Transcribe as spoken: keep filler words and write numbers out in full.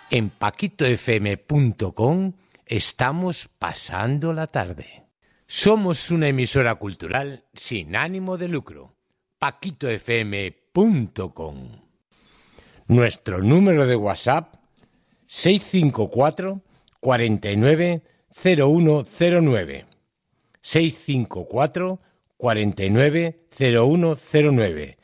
En paquito f m punto com estamos pasando la tarde. Somos una emisora cultural sin ánimo de lucro. paquito f m punto com. Nuestro número de WhatsApp seis cinco cuatro, cuatro nueve, cero uno cero nueve. seis cinco cuatro, cuatro nueve, cero uno cero nueve.